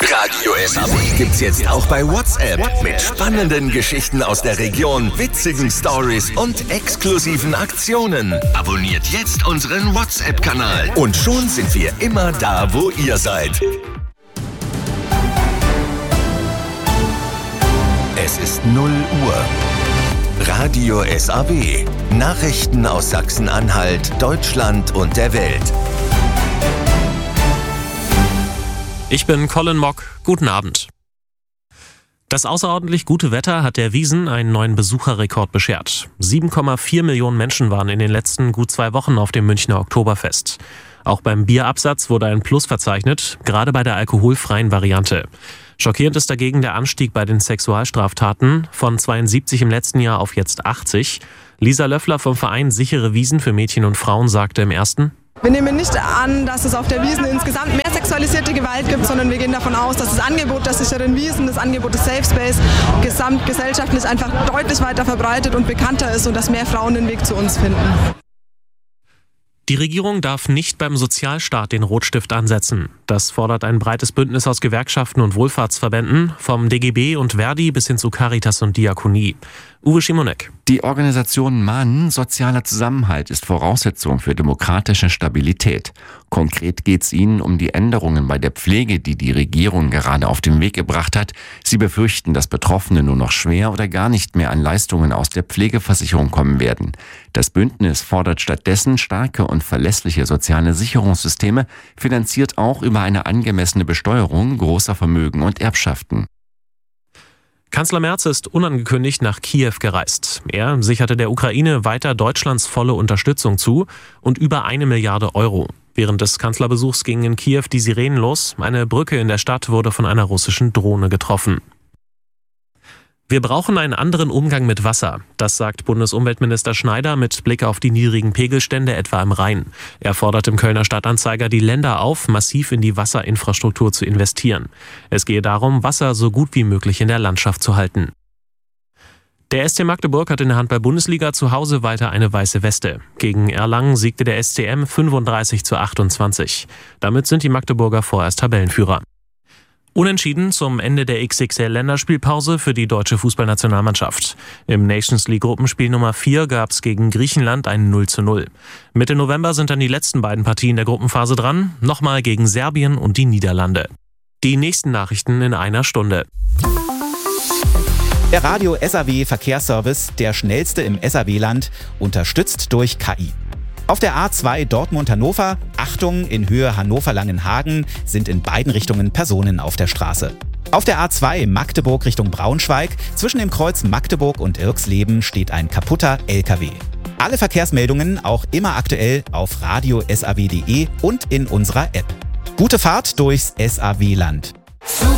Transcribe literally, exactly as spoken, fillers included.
Radio S A W gibt's jetzt auch bei WhatsApp. Mit spannenden Geschichten aus der Region, witzigen Stories und exklusiven Aktionen. Abonniert jetzt unseren WhatsApp-Kanal. Und schon sind wir immer da, wo ihr seid. Es ist null Uhr. Radio S A W. Nachrichten aus Sachsen-Anhalt, Deutschland und der Welt. Ich bin Colin Mock. Guten Abend. Das außerordentlich gute Wetter hat der Wiesn einen neuen Besucherrekord beschert. sieben Komma vier Millionen Menschen waren in den letzten gut zwei Wochen auf dem Münchner Oktoberfest. Auch beim Bierabsatz wurde ein Plus verzeichnet, gerade bei der alkoholfreien Variante. Schockierend ist dagegen der Anstieg bei den Sexualstraftaten von zweiundsiebzig im letzten Jahr auf jetzt achtzig. Lisa Löffler vom Verein Sichere Wiesn für Mädchen und Frauen sagte im ersten: Wir nehmen nicht an, dass es auf der Wiesn insgesamt mehr sexualisierte Gewalt gibt, sondern wir gehen davon aus, dass das Angebot der sicheren Wiesn, das Angebot des Safe Space gesamtgesellschaftlich einfach deutlich weiter verbreitet und bekannter ist und dass mehr Frauen den Weg zu uns finden. Die Regierung darf nicht beim Sozialstaat den Rotstift ansetzen. Das fordert ein breites Bündnis aus Gewerkschaften und Wohlfahrtsverbänden, vom D G B und Verdi bis hin zu Caritas und Diakonie. Uwe Schimonek. Die Organisation mahnen, sozialer Zusammenhalt ist Voraussetzung für demokratische Stabilität. Konkret geht es ihnen um die Änderungen bei der Pflege, die die Regierung gerade auf den Weg gebracht hat. Sie befürchten, dass Betroffene nur noch schwer oder gar nicht mehr an Leistungen aus der Pflegeversicherung kommen werden. Das Bündnis fordert stattdessen starke und verlässliche soziale Sicherungssysteme, finanziert auch über eine angemessene Besteuerung großer Vermögen und Erbschaften. Kanzler Merz ist unangekündigt nach Kiew gereist. Er sicherte der Ukraine weiter Deutschlands volle Unterstützung zu und über eine Milliarde Euro. Während des Kanzlerbesuchs gingen in Kiew die Sirenen los. Eine Brücke in der Stadt wurde von einer russischen Drohne getroffen. Wir brauchen einen anderen Umgang mit Wasser. Das sagt Bundesumweltminister Schneider mit Blick auf die niedrigen Pegelstände etwa im Rhein. Er fordert im Kölner Stadtanzeiger die Länder auf, massiv in die Wasserinfrastruktur zu investieren. Es gehe darum, Wasser so gut wie möglich in der Landschaft zu halten. Der S C Magdeburg hat in der Handball-Bundesliga zu Hause weiter eine weiße Weste. Gegen Erlangen siegte der S C M fünfunddreißig zu achtundzwanzig. Damit sind die Magdeburger vorerst Tabellenführer. Unentschieden zum Ende der X X L-Länderspielpause für die deutsche Fußballnationalmannschaft. Im Nations League-Gruppenspiel Nummer vier gab es gegen Griechenland ein null zu null. Mitte November sind dann die letzten beiden Partien der Gruppenphase dran, nochmal gegen Serbien und die Niederlande. Die nächsten Nachrichten in einer Stunde. Der Radio S A W Verkehrsservice, der schnellste im S A W-Land, unterstützt durch K I. Auf der A zwei Dortmund-Hannover, Achtung, in Höhe Hannover-Langenhagen, sind in beiden Richtungen Personen auf der Straße. Auf der A zwei Magdeburg Richtung Braunschweig, zwischen dem Kreuz Magdeburg und Irxleben steht ein kaputter L K W. Alle Verkehrsmeldungen auch immer aktuell auf radio S A W punkt de und in unserer App. Gute Fahrt durchs S A W-Land.